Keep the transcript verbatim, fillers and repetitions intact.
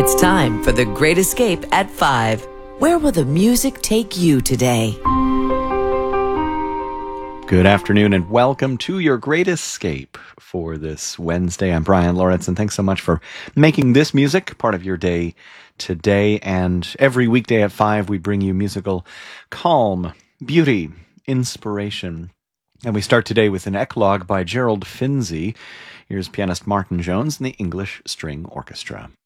It's time for The Great Escape at five. Where will the music take you today? Good afternoon and welcome to your Great Escape for this Wednesday. I'm Brian Lawrence, and thanks so much for making this music part of your day today. And every weekday at five, we bring you musical calm, beauty, inspiration. And we start today with an eclogue by Gerald Finzi. Here's pianist Martin Jones and the English String Orchestra.